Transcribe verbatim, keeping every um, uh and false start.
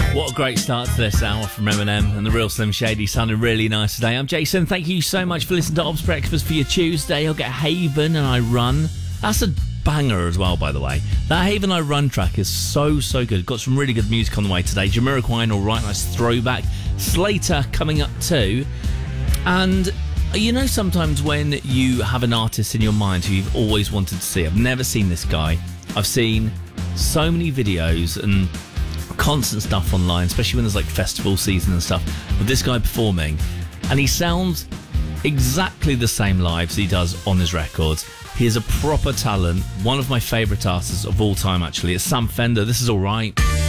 What a great start to this hour from Eminem and the Real Slim Shady. Sounding really nice today. I'm Jason. Thank you so much for listening to Ops Breakfast for your Tuesday. I'll get Haven and I Run. That's a banger as well, by the way. That Haven I Run track is so, so good. Got some really good music on the way today. Jamiroquai and All Right, nice throwback. Slater coming up too. And you know, sometimes when you have an artist in your mind who you've always wanted to see, I've never seen this guy. I've seen so many videos and constant stuff online, especially when there's like festival season and stuff, of this guy performing, and he sounds exactly the same live as he does on his records. He is a proper talent. One of my favourite artists of all time, actually. It's Sam Fender. This is All Right.